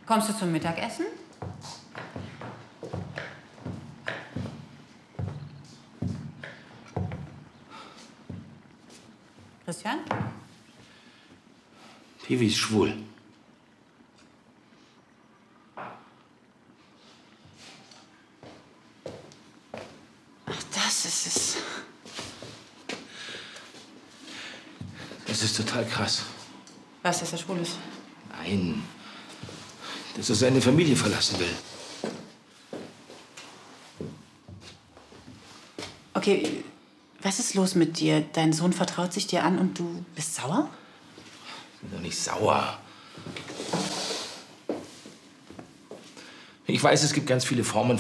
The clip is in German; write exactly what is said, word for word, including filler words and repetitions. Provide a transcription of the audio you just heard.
Kommst du zum Mittagessen? Christian? Piwi ist schwul. Ach, das ist es. Das ist total krass. Was, dass er schwul ist? Nein. Dass er seine Familie verlassen will. Okay, was ist los mit dir? Dein Sohn vertraut sich dir an und du bist sauer? Ich bin doch nicht sauer. Ich weiß, es gibt ganz viele Formen